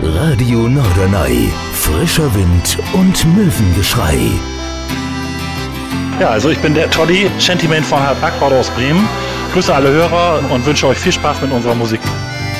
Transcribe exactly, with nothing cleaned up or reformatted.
Radio Norderney. Frischer Wind und Möwengeschrei. Ja, also ich bin der Toddy, Shantyman von Herr Backbauer aus Bremen. Grüße alle Hörer und wünsche euch viel Spaß mit unserer Musik.